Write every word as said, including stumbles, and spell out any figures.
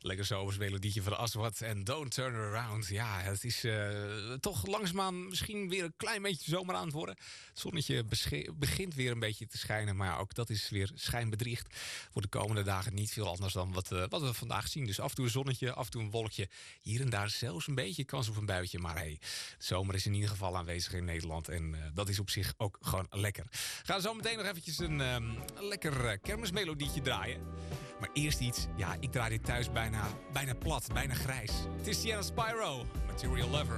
Lekker zomers melodietje van Aswad en Don't Turn Around. Ja, het is uh, toch langzaamaan misschien weer een klein beetje zomer aan het worden. Het zonnetje besche- begint weer een beetje te schijnen. Maar ja, ook dat is weer schijnbedriegt. Voor de komende dagen niet veel anders dan wat, uh, wat we vandaag zien. Dus af en toe een zonnetje, af en toe een wolkje. Hier en daar zelfs een beetje kans op een buitje. Maar hey, de zomer is in ieder geval aanwezig in Nederland. En uh, dat is op zich ook gewoon lekker. Gaan we zo meteen nog eventjes een, um, een lekker uh, kermismelodietje draaien. Maar eerst iets. Ja, ik draai dit thuis bijna, bijna plat, bijna grijs. Het is Sienna Spyro, Material Lover.